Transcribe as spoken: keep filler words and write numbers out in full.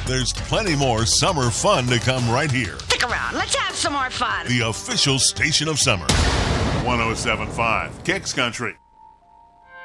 There's plenty more summer fun to come right here. Stick around. Let's have some more fun. The official station of summer. one oh seven point five Kicks Country.